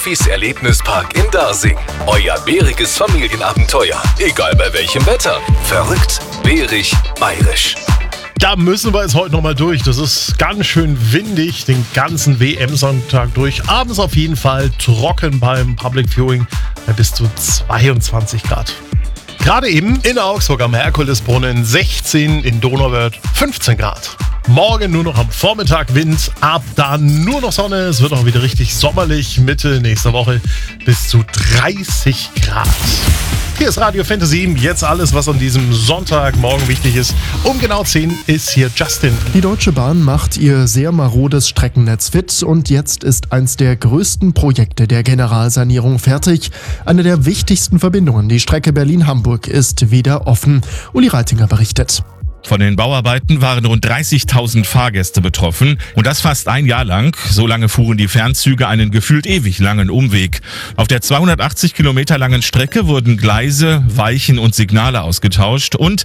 Fies Erlebnispark in Dasing. Euer bäriges Familienabenteuer. Egal bei welchem Wetter. Verrückt, bärig, bayerisch. Da müssen wir jetzt heute nochmal durch. Das ist ganz schön windig, den ganzen WM-Sonntag durch. Abends auf jeden Fall trocken beim Public Viewing bei bis zu 22 Grad. Gerade eben in Augsburg am Herkulesbrunnen 16, in Donauwörth 15 Grad. Morgen nur noch am Vormittag Wind, ab da nur noch Sonne. Es wird auch wieder richtig sommerlich. Mitte nächster Woche bis zu 30 Grad. Hier ist Radio Fantasy, jetzt alles, was an diesem Sonntagmorgen wichtig ist. Um genau 10 ist hier Justin. Die Deutsche Bahn macht ihr sehr marodes Streckennetz fit und jetzt ist eins der größten Projekte der Generalsanierung fertig. Eine der wichtigsten Verbindungen, die Strecke Berlin-Hamburg, ist wieder offen. Uli Reitinger berichtet. Von den Bauarbeiten waren rund 30.000 Fahrgäste betroffen und das fast ein Jahr lang. So lange fuhren die Fernzüge einen gefühlt ewig langen Umweg. Auf der 280 Kilometer langen Strecke wurden Gleise, Weichen und Signale ausgetauscht und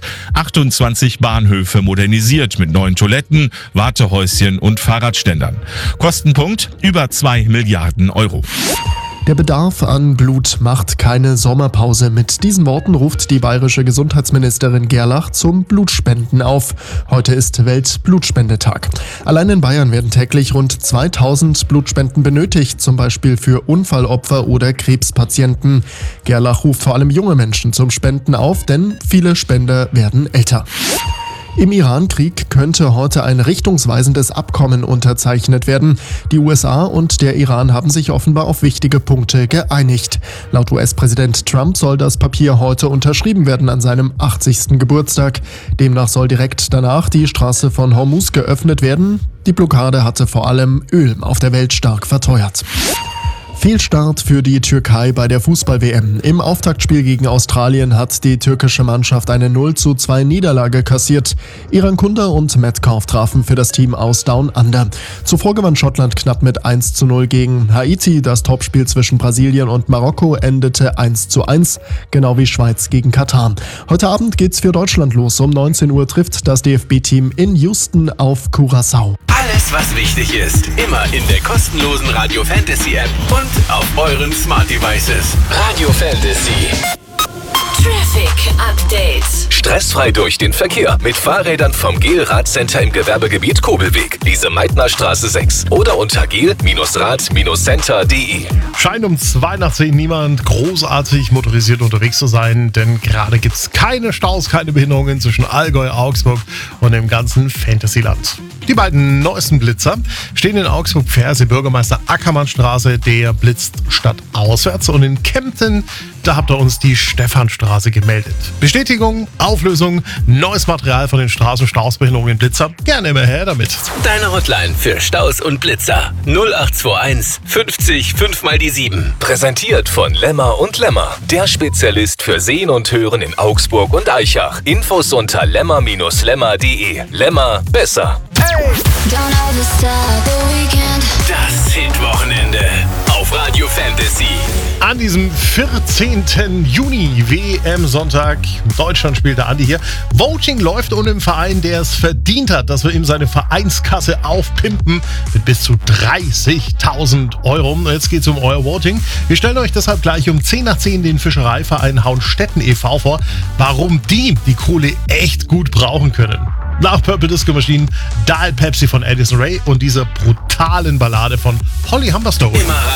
28 Bahnhöfe modernisiert mit neuen Toiletten, Wartehäuschen und Fahrradständern. Kostenpunkt über 2 Milliarden Euro. Der Bedarf an Blut macht keine Sommerpause. Mit diesen Worten ruft die bayerische Gesundheitsministerin Gerlach zum Blutspenden auf. Heute ist Weltblutspendetag. Allein in Bayern werden täglich rund 2000 Blutspenden benötigt, zum Beispiel für Unfallopfer oder Krebspatienten. Gerlach ruft vor allem junge Menschen zum Spenden auf, denn viele Spender werden älter. Im Iran-Krieg könnte heute ein richtungsweisendes Abkommen unterzeichnet werden. Die USA und der Iran haben sich offenbar auf wichtige Punkte geeinigt. Laut US-Präsident Trump soll das Papier heute unterschrieben werden an seinem 80. Geburtstag. Demnach soll direkt danach die Straße von Hormuz geöffnet werden. Die Blockade hatte vor allem Öl auf der Welt stark verteuert. Fehlstart für die Türkei bei der Fußball-WM. Im Auftaktspiel gegen Australien hat die türkische Mannschaft eine 0:2 Niederlage kassiert. Iran Kunda und Metcalf trafen für das Team aus Down Under. Zuvor gewann Schottland knapp mit 1:0 gegen Haiti. Das Topspiel zwischen Brasilien und Marokko endete 1:1, genau wie Schweiz gegen Katar. Heute Abend geht's für Deutschland los. Um 19 Uhr trifft das DFB-Team in Houston auf Curaçao. Alles, was wichtig ist, immer in der kostenlosen Radio Fantasy App und auf euren Smart Devices. Radio Fantasy. Traffic Update. Stressfrei durch den Verkehr mit Fahrrädern vom Gel-Radcenter im Gewerbegebiet Kobelweg, Lise Meitner Straße 6 oder unter gel-rad-center.de. Scheint um 2:10 niemand großartig motorisiert unterwegs zu sein, denn gerade gibt es keine Staus, keine Behinderungen zwischen Allgäu, Augsburg und dem ganzen Fantasyland. Die beiden neuesten Blitzer stehen in Augsburg-Ferse, Bürgermeister Ackermannstraße, der blitzt stadtauswärts, und in Kempten, da habt ihr uns die Stephanstraße gemeldet. Bestätigung, Auflösung, neues Material von den Straßenstausbehinderungen Blitzer, gerne immer her damit. Deine Hotline für Staus und Blitzer 0821 50 5 mal die 7. Präsentiert von Lemmer und Lemmer, der Spezialist für Sehen und Hören in Augsburg und Aichach. Infos unter lemmer-lemmer.de. Lemmer, besser. Das Hitwochenende auf Radio Fantasy. An diesem 14. Juni, WM-Sonntag, Deutschland spielt der Andi hier. Voting läuft und im Verein, der es verdient hat, dass wir ihm seine Vereinskasse aufpimpen mit bis zu 30.000 Euro. Jetzt geht es um euer Voting. Wir stellen euch deshalb gleich um 10:10 den Fischereiverein Hauenstetten e.V. vor, warum die Kohle echt gut brauchen können. Nach Purple Disco Machine, Dial Pepsi von Addison Rae und dieser brutalen Ballade von Holly Humberstone. Immer